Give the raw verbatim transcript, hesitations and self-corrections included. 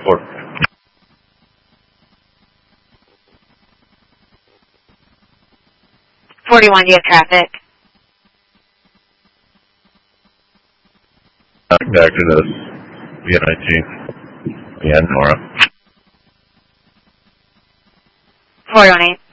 four. forty-one, do you have traffic? Back to this. V nineteen. Yeah, Nora. four one eight.